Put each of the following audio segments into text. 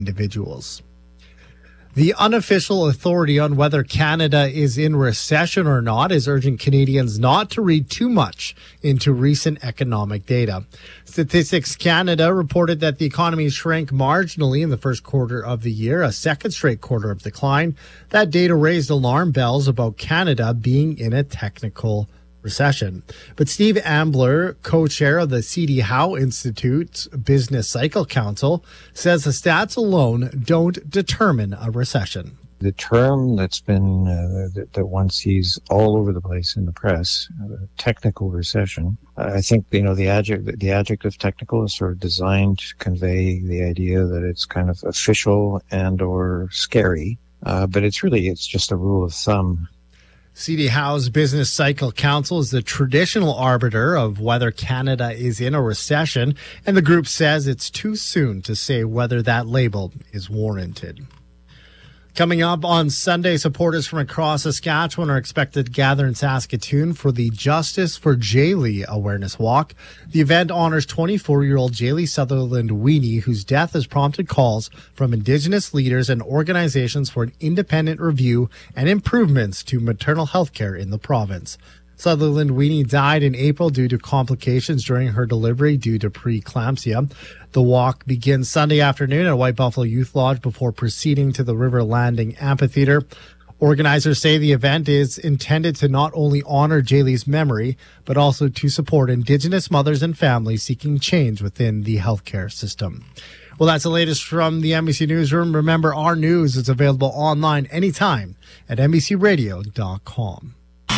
individuals. The unofficial authority on whether Canada is in recession or not is urging Canadians not to read too much into recent economic data. Statistics Canada reported that the economy shrank marginally in the first quarter of the year, a second straight quarter of decline. That data raised alarm bells about Canada being in a technical recession. But Steve Ambler, co-chair of the C.D. Howe Institute's Business Cycle Council, says the stats alone don't determine a recession. The term that's been, that one sees all over the place in the press, technical recession, I think, the adjective technical is sort of designed to convey the idea that it's kind of official and or scary, but it's just a rule of thumb. C.D. Howe's Business Cycle Council is the traditional arbiter of whether Canada is in a recession, and the group says it's too soon to say whether that label is warranted. Coming up on Sunday, supporters from across Saskatchewan are expected to gather in Saskatoon for the Justice for Jaylee Awareness Walk. The event honors 24-year-old Jaylee Sutherland Weenie, whose death has prompted calls from Indigenous leaders and organizations for an independent review and improvements to maternal health care in the province. Sutherland Weenie died in April due to complications during her delivery due to preeclampsia. The walk begins Sunday afternoon at White Buffalo Youth Lodge before proceeding to the River Landing Amphitheater. Organizers say the event is intended to not only honor Jaylee's memory, but also to support Indigenous mothers and families seeking change within the healthcare system. Well, that's the latest from the NBC Newsroom. Remember, our news is available online anytime at NBCRadio.com.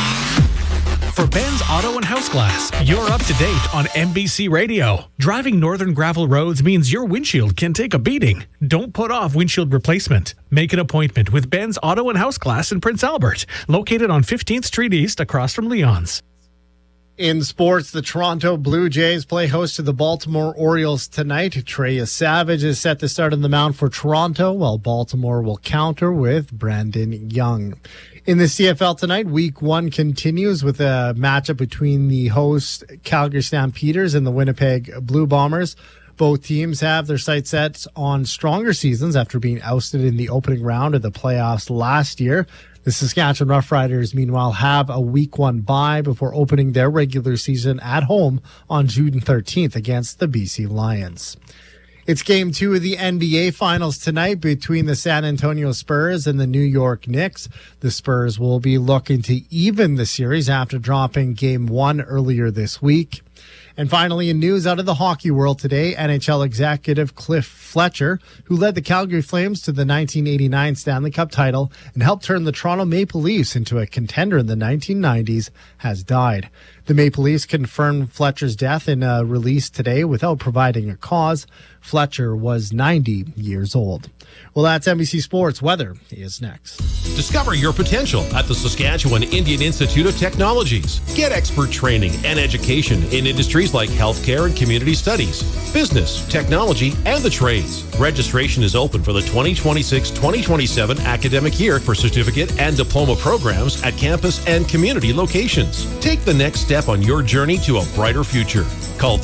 For Ben's Auto and House Glass, you're up to date on NBC Radio. Driving northern gravel roads means your windshield can take a beating. Don't put off windshield replacement. Make an appointment with Ben's Auto and House Glass in Prince Albert, located on 15th Street East across from Leon's. In sports, the Toronto Blue Jays play host to the Baltimore Orioles tonight. Trey Savage is set to start on the mound for Toronto, while Baltimore will counter with Brandon Young. In the CFL tonight, Week 1 continues with a matchup between the host Calgary Stampeders and the Winnipeg Blue Bombers. Both teams have their sights set on stronger seasons after being ousted in the opening round of the playoffs last year. The Saskatchewan Roughriders, meanwhile, have a Week 1 bye before opening their regular season at home on June 13th against the BC Lions. It's Game 2 of the NBA Finals tonight between the San Antonio Spurs and the New York Knicks. The Spurs will be looking to even the series after dropping Game 1 earlier this week. And finally, in news out of the hockey world today, NHL executive Cliff Fletcher, who led the Calgary Flames to the 1989 Stanley Cup title and helped turn the Toronto Maple Leafs into a contender in the 1990s, has died. The Maple Leafs confirmed Fletcher's death in a release today without providing a cause. Fletcher was 90 years old. Well, that's NBC Sports. Weather is next. Discover your potential at the Saskatchewan Indian Institute of Technologies. Get expert training and education in industries like healthcare and community studies, business, technology, and the trades. Registration is open for the 2026-2027 academic year for certificate and diploma programs at campus and community locations. Take the next step on your journey to a brighter future. Call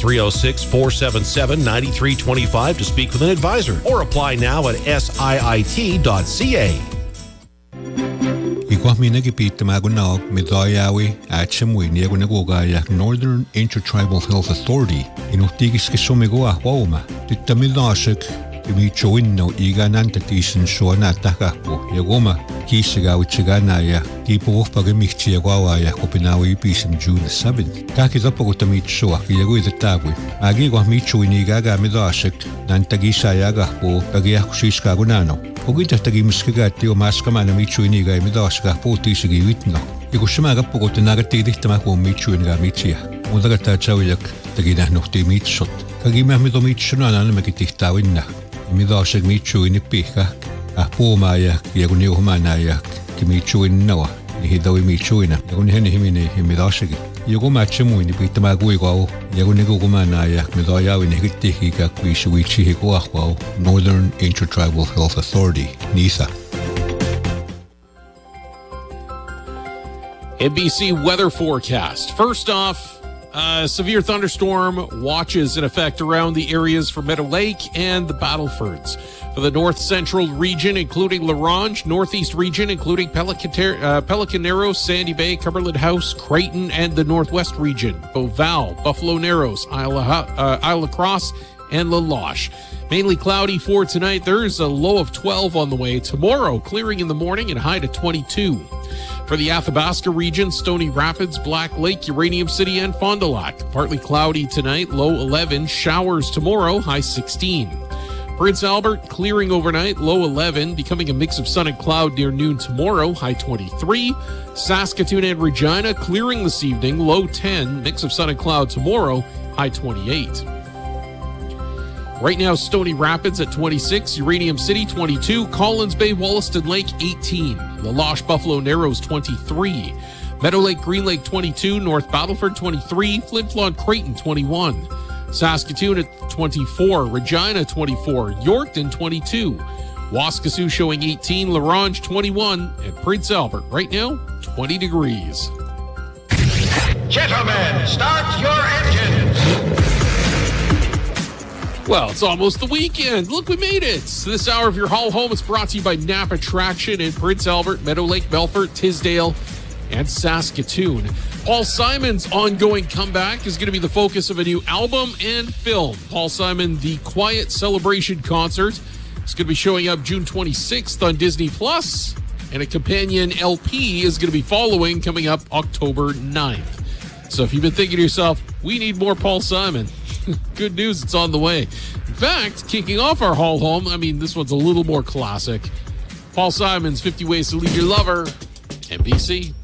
306-477-9325 to speak with an advisor or apply now at siit.ca. Iguahminagipitamaguna Midayawi Achimwi Niagunagogaya Northern Intertribal Health Authority Inutigis Kisomigua Woma Titamidashik Imichoino Iganantatishan Shuanatakapo Yagoma Kisiga Wichiganaya Tipo Pagamichiagawaya Kopinawi Peace in June 7th. Kakizapagutami Shua Yagui the Tagui Agigwa Michu in Igaga Midashik Nantagisa Yagapo Agiakushika Gunano. Pogita Tagimuskagati o Maskamana Michu in Iga Midashka Potishigi Witno. Igushamaga Pogotanagati Tamako Michu in Gamitia. Mudagata Chawiak Tagina Noti Mitshot. Kagima Midomichuna Makitawina. Midashig Michu in Ipika. A Pomaya, Yaguniomanaya, Kimichu in Noah, Hidawi Michuina, Yagunheni Himini, Himidashigi. Yagumachimu in Pitamaguigo, Yagunigumanaya, Midaya in Hitika, Wishuichi Higuahuao, Northern Intertribal Health Authority, NISA. NBC weather forecast. First off, severe thunderstorm watches in effect around the areas for Meadow Lake and the Battlefords. For For the north central region, including La Ronge, northeast region, including Pelicanero, Sandy Bay, Cumberland House, Creighton, and the northwest region, Beauval, Buffalo Narrows, Isle Cross, and La Loche. Mainly cloudy for tonight. There's a low of 12 on the way. Tomorrow, clearing in the morning and high to 22. For the Athabasca region, Stony Rapids, Black Lake, Uranium City, and Fond du Lac. Partly cloudy tonight, low 11. Showers tomorrow, high 16. Prince Albert, clearing overnight, low 11. Becoming a mix of sun and cloud near noon tomorrow, high 23. Saskatoon and Regina, clearing this evening, low 10. Mix of sun and cloud tomorrow, high 28. Right now, Stony Rapids at 26, Uranium City 22, Collins Bay, Wollaston Lake 18, La Loche, Buffalo Narrows 23, Meadow Lake, Green Lake 22, North Battleford 23, Flin Flon, Creighton 21, Saskatoon at 24, Regina 24, Yorkton 22, Waskesiu showing 18, La Ronge 21, and Prince Albert right now 20 degrees. Gentlemen, start your engines. Well, it's almost the weekend. Look, we made it. This hour of your haul home is brought to you by Napa Traction in Prince Albert, Meadow Lake, Melfort, Tisdale, and Saskatoon. Paul Simon's ongoing comeback is going to be the focus of a new album and film. Paul Simon, The Quiet Celebration Concert, is going to be showing up June 26th on Disney+, and a companion LP is going to be following, coming up October 9th. So if you've been thinking to yourself, we need more Paul Simon, good news, it's on the way. In fact, kicking off our haul home, this one's a little more classic. Paul Simon's 50 Ways to Leave Your Lover, NBC.